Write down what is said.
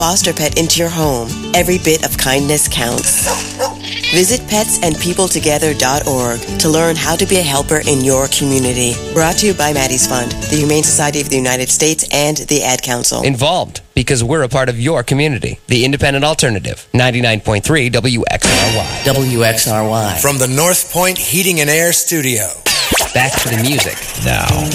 foster pet into your home. Every bit of kindness counts. Visit petsandpeopletogether.org to learn how to be a helper in your community. Brought to you by Maddie's Fund, the Humane Society of the United States, and the Ad Council. Involved because we're a part of your community. The Independent Alternative, 99.3 WXRY. WXRY. From the North Point Heating and Air Studio. Back to the music now.